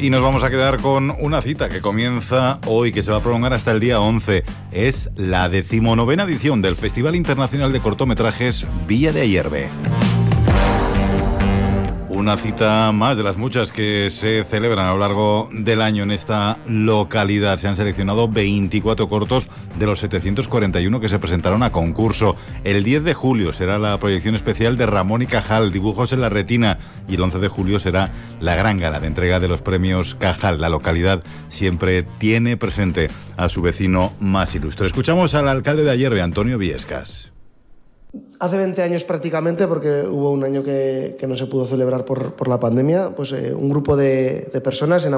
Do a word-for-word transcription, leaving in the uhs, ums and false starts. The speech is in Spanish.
Y nos vamos a quedar con una cita que comienza hoy, que se va a prolongar hasta el día once. Es la decimonovena edición del Festival Internacional de Cortometrajes Villa de Ayerbe. Una cita más de las muchas que se celebran a lo largo del año en esta localidad. Se han seleccionado veinticuatro cortos de los setecientos cuarenta y uno que se presentaron a concurso. El diez de julio será la proyección especial de Ramón y Cajal, Dibujos en la retina, y el once de julio será la gran gala de entrega de los premios Cajal. La localidad siempre tiene presente a su vecino más ilustre. Escuchamos al alcalde de Ayerbe, Antonio Viescas. Hace veinte años prácticamente, porque hubo un año que, que no se pudo celebrar por, por la pandemia, pues eh, un grupo de, de personas en